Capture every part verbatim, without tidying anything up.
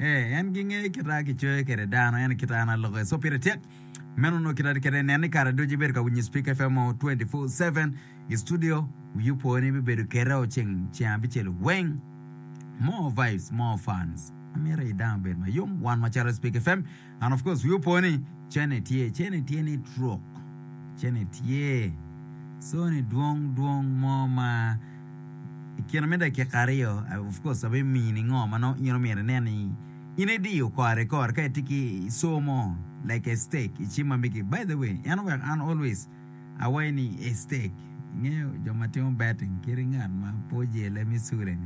Eh, en ginge kita ki choy kere dano en kita na logo so pire tek. Meno no kita kere nene kara doji berka winyi speak F M twenty-four seven i studio you poni be bedu kere o cheng chambi chelu weng. More vibes, more fans. Amira down bed my yum one machara speak F M and of course you poni chene tie chene tie ni truck. Chene tie. So ni duong duong mo ma Kira meda ke kario, of course, abe meaning oh, mano, you know, me and any in a deal, car, car, tiki, so more like a steak. Ichima make it. By the way, you know, and always a whiny a steak. You know, Jomatio batting, killing on my poje, let me sue it.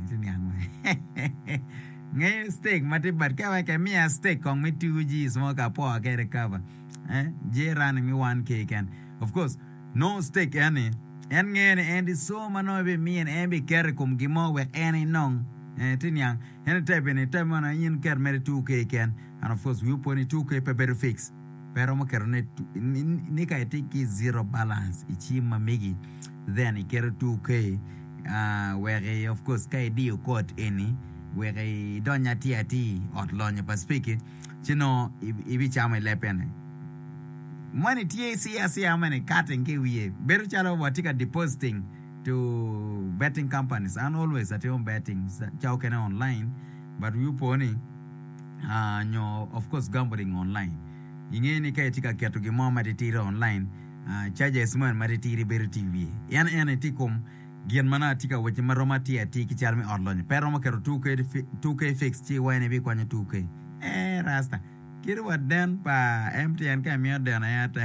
Ngay steak, mati but kawa me a steak on me two G smoke a poor get a cover. Eh, J running me one cake and of course, no steak any. En ngene endi so manobe mi en embi kere kum gimo we any nong eh tinyang en type ni type mana yin ker mere two K ken and of course we poni two K paper fix pero mo ker ne ni ka tiki zero balance ichi mamigi then i ker two K uh where of course kai dio code any where donya tiati outline pa speaking chino ibi chama lepen money T A C S how many cutting K W A. Better chalo watika depositing to betting companies and always at home betting chao kena online but you pony uh nyo of course gambling online. Ingeni kaya tika kiatu gimo matitira online uh charges man matitiri better T V. Yan yan tikum gian mana tika wachi maroma tia tiki charmi online. Pero makero two K two K fix chi wane bi kwanya two K. Eh rasta. Kiri wa den pa M T N ka miyo den ayata.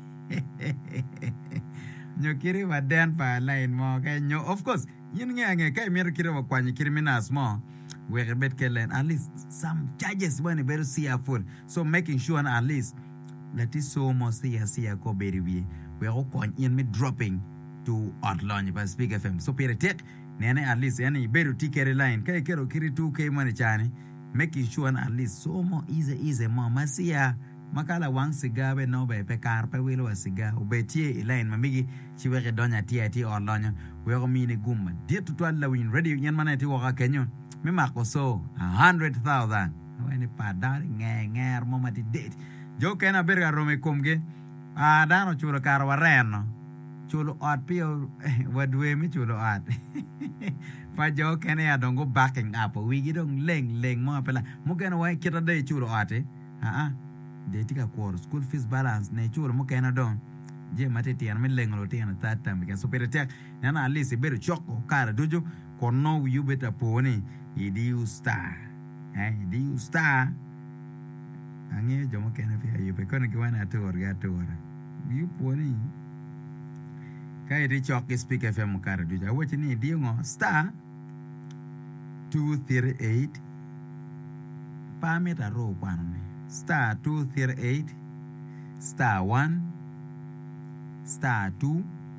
Nyo kiri wa den pa line mo kay nyo of course yin nga nga kay miyo kiri wa kwanya kiri minas mo we bet ke len at least some charges when better see a full so making sure at least that is so mo see a see a ko beri we we ko kon yin me dropping to outline by Speak F M so pere tek nene at least yani beru tikere line kay kero kiri two K money chani making sure at least so more easy easy more masia makala wang siga be no be pe kar pe wilo siga ubetie line mamigi chiweke donya tiati online we go mini gumma dia tutwa la win radio yan manati waka kenyo me mako so a hundred thousand when pa dar nge nger mo mati date jo kena berga rome komge a dano chulo kar wareno chulo ot pio wadwe mi chulo ot pa jo kena ya dongo backing up we gidong leng leng mo pela mo kena wa kita de chulo ate ha ah de tika kwor school fees balance ne chulo mo kena don je mate tian mi leng lo tian tata mi kan super tek nana alisi beru choko kara dojo kono you better poni idi star eh idi star ange jo mo kena fi ayo pe kono ki wana to orga to ora you poni kai ri chok Speak F M kara dojo wachi ni di ngo star two thirty-eight pameta ro kwanone star two thirty-eight star one star two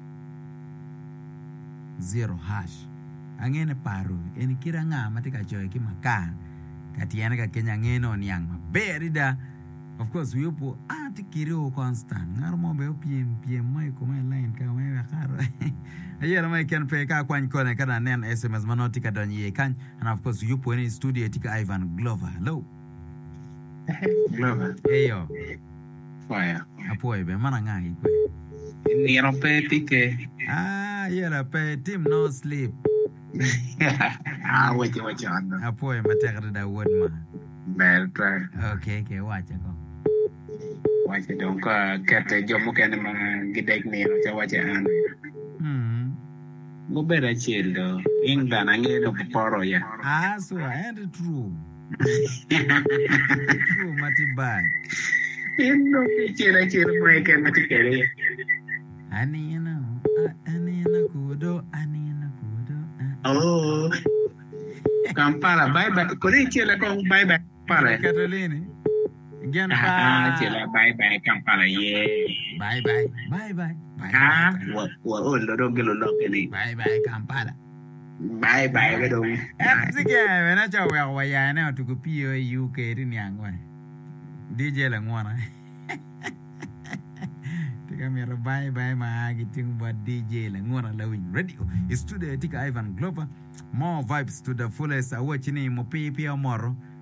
zero hash angene paru en kira nga matika joy ki maka katiana ka Kenya ngeno niang berida of course we upo ati kiro constant ngarmo be piem piem mai ko mai line ka mai karo ayera mai kan pe ka kwan ko ne kana nen S M S manotika donye kan and of course you upo in studio tika Ivan Glover hello Glover eyo fire apo ebe mana nga ikwe ni rompe tike ah yera pe team no sleep ah wacha wacha ando apo ebe matekra da word ma better okay okay wacha ko wacha donc kete jomo kene ma gidek ni wacha wacha ando hmm go bera childo inga na ngelo poro ya ah so and true true matibai ino kichira chira mai ke matikere ani na ani na kudo ani na kudo oh Kampala bye bye kuri chira kong bye bye para Catalini again ah chira bye bye Kampala yeah bye bye bye bye ah wa wa o lo do gelo lo kene bye bye Kampala bye bye we do Sige na cha wa wa ya na tukupio U K rini angwa D J la ngwana tika mera bye bye ma giting ba D J la ngwana la win radio studio tika Ivan Glover more vibes to the fullest awachini mo pipi amoro